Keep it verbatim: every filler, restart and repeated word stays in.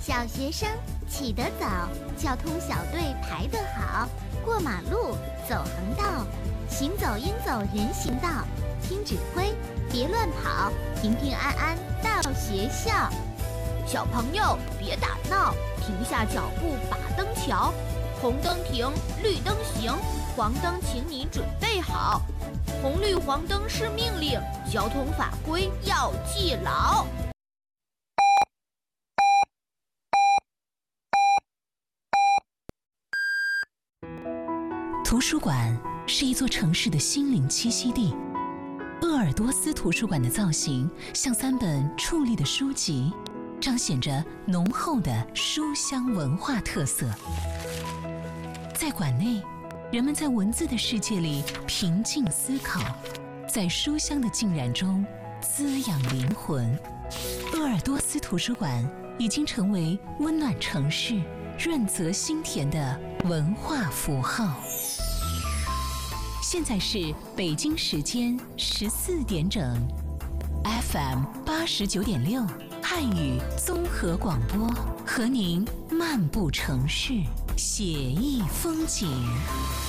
小学生起得早，交通小队排得好，过马路走横道，行走应走人行道，听指挥别乱跑，平平安安到学校。 小朋友别打闹，停下脚步把灯瞧，红灯停，绿灯行，黄灯请你准备好。红绿黄灯是命令，交通法规要记牢。 图书馆是一座城市的心灵栖息地。鄂尔多斯图书馆的造型像三本矗立的书籍，彰显着浓厚的书香文化特色。在馆内，人们在文字的世界里平静思考，在书香的浸染中滋养灵魂。鄂尔多斯图书馆已经成为温暖城市、润泽心田的文化符号。现在是北京时间十四点整 ，F M 八十九点六汉语综合广播，和您漫步城市，写意风景。